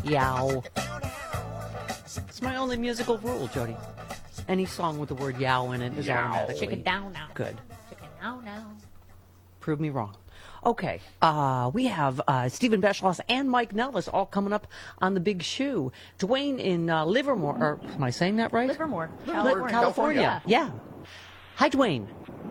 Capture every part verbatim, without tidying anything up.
Yow. It's my only musical rule, Jody. Any song with the word yow in it is Yow. automatically Chicken down now. good. Chicken down now. Prove me wrong. Okay, uh, we have uh, Stephen Beschloss and Mike Nellis all coming up on the Big Shoe. Dwayne in uh, Livermore, or am I saying that right? Livermore, Li- California. California. Yeah. Hi, Dwayne.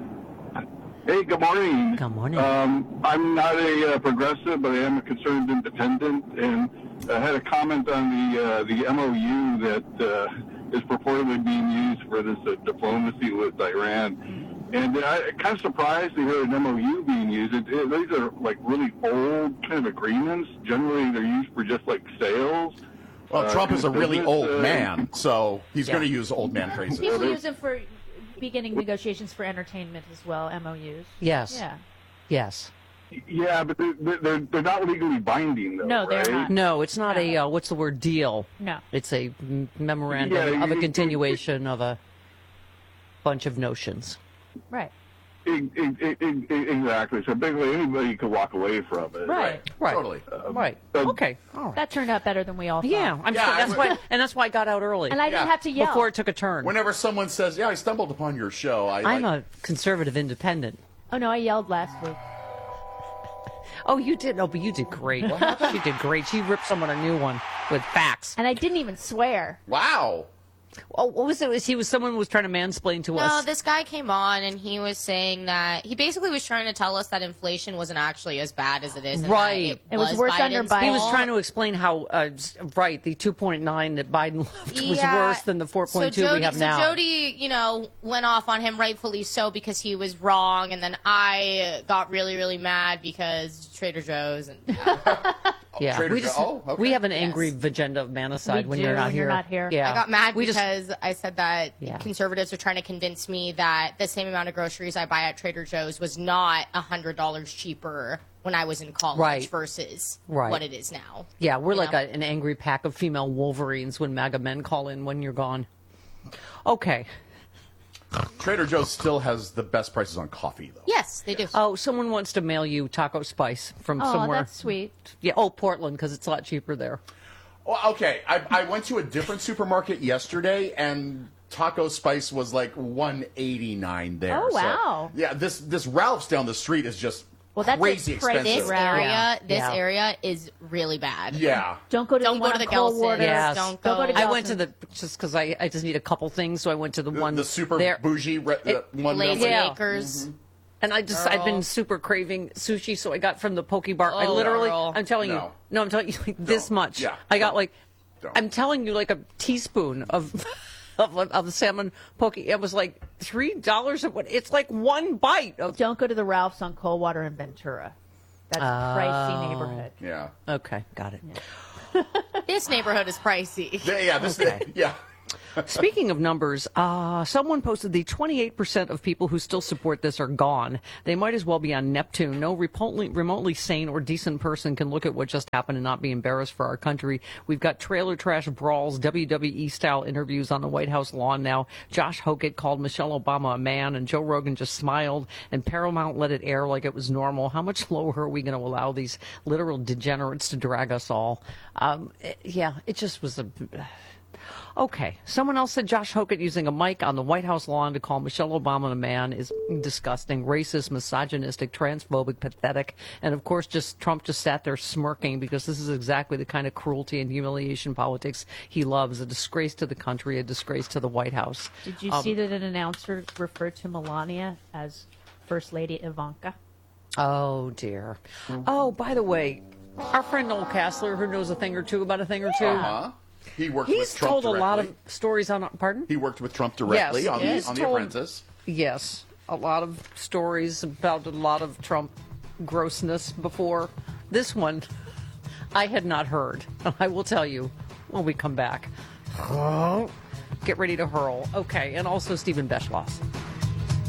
Hey, good morning. Good morning. Um, I'm not a uh, progressive, but I am a concerned independent, and I had a comment on the uh, the M O U that uh, is purportedly being used for this uh, diplomacy with Iran. And I'm kind of surprised to hear an M O U being used. It, it, these are like really old kind of agreements. Generally, they're used for just like sales. Well, uh, Trump is a really business, old uh, man, so he's Yeah. going to use old man phrases. People use them for beginning negotiations for entertainment as well, M O Us. Yes. Yeah. Yes. Yeah, but they're, they're, they're not legally binding, though, No, they're right? not. No, it's not No. a, uh, what's the word, deal. No. It's a m- memorandum Yeah, of a you- continuation of a bunch of notions. Right. E- e- e- e- Exactly. So basically, anybody could walk away from it. Right. Right. Totally. Right. uh, Okay. All right. That turned out better than we all thought. Yeah, I'm Yeah, sure I that's would- why, and that's why I got out early. And I Yeah. didn't have to yell. before it took a turn. Whenever someone says, "Yeah, I stumbled upon your show," I I'm like, a conservative independent. Oh, no, I yelled last week. Oh, you did? No, but you did great. She did great. She ripped someone a new one with facts. And I didn't even swear. "Wow." Oh, what was it? Was he was someone was trying to mansplain to No, us? this guy came on and he was saying that he basically was trying to tell us that inflation wasn't actually as bad as it is. and that Right. It, It was worse under Biden's Biden. He was fault. trying to explain how, uh, s- right, the two point nine that Biden left was Yeah. worse than the four point two so Jody, we have so now. Jody, you know, went off on him rightfully so because he was wrong, and then I got really, really mad because Trader Joe's and yeah, Trader we Joe- just oh, okay. we have an Yes. angry Vagenda of Manicide We when do you're not when here. you're not here. Yeah, I got mad we just because I said that Yeah. conservatives are trying to convince me that the same amount of groceries I buy at Trader Joe's was not one hundred dollars cheaper when I was in college Right. versus Right. what it is now. yeah, we're you like know? a, an angry pack of female Wolverines when MAGA men call in when you're gone. Okay. Trader Joe's still has the best prices on coffee, though. Yes, they do. Oh, someone wants to mail you Taco Spice from Oh, somewhere. that's sweet. Yeah. Oh, Portland, because it's a lot cheaper there. Well, okay, I, I went to a different supermarket yesterday, and Taco Spice was like one eighty-nine there. Oh, So, wow. yeah, this this Ralph's down the street is just Well, that's crazy a price expensive. this Ralph. area, Yeah. this Yeah. area is really bad. Yeah. Don't go to Don't the go one to the on Coldwater. Gelson's. Yes. Don't Don't go. go to I went to Nelson. the just because I, I just need a couple things, so I went to the, The, one the super there. bougie re- It- the one Lazy number- Yeah. Acres. And I just I've been Girl. super craving sushi, so I got from the poke bar. I Oh, literally, girl. I'm telling you, No. no, I'm telling you, like this Don't. much. Yeah. I got Don't. like, Don't. I'm telling you, like a teaspoon of. Of, of the salmon poke, it was like three dollars. It's like one bite of. Don't go to the Ralphs on Coldwater and Ventura. That's a pricey neighborhood. Yeah. Okay, got it. This neighborhood is pricey. Yeah, yeah, this Okay. yeah. Speaking of numbers, uh, someone posted the twenty-eight percent of people who still support this are gone. They might as well be on Neptune. No remotely, remotely sane or decent person can look at what just happened and not be embarrassed for our country. We've got trailer trash brawls, W W E-style interviews on the White House lawn now. Josh Hokett called Michelle Obama a man, and Joe Rogan just smiled, and Paramount let it air like it was normal. How much lower are we going to allow these literal degenerates to drag us all? Um, it- yeah, it just was a... Okay. Someone else said Josh Hokett using a mic on the White House lawn to call Michelle Obama a man is disgusting, racist, misogynistic, transphobic, pathetic. And of course, just Trump just sat there smirking because this is exactly the kind of cruelty and humiliation politics he loves. A disgrace to the country, a disgrace to the White House. Did you Um, see that an announcer referred to Melania as First Lady Ivanka? Oh, dear. Oh, by the way, our friend Noel Castler, who knows a thing or two about a thing or two, Uh-huh. He worked he's with Trump told directly. a lot of stories on, pardon? He worked with Trump directly Yes, on, he's the, on The told- Apprentice. Yes, a lot of stories about a lot of Trump grossness before. This one, I had not heard. I will tell you when we come back. Get ready to hurl. Okay, and also Stephen Beschloss.